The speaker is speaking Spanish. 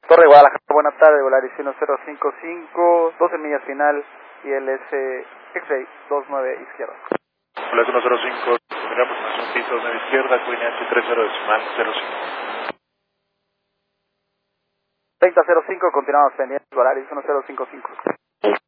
Torre Guadalajara, buenas tardes, Volaris 1055, 12 millas final, ILS X-Ray 29 izquierda. Volaris 105, miramos en un piso medio izquierda, Queen H30 decimal 05. 3005, continuamos pendientes, Volaris 1055.